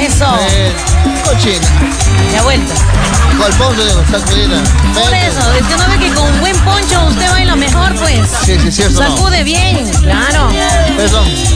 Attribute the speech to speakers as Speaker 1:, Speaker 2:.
Speaker 1: Eso.
Speaker 2: Cochina.
Speaker 1: Ya vuelta.
Speaker 2: Con el poncho de sacudida.
Speaker 1: Por eso, es que no ve que con un buen poncho usted baila mejor, pues.
Speaker 2: Sí, sí, cierto.
Speaker 1: Sacude bien, claro.
Speaker 2: Perdón.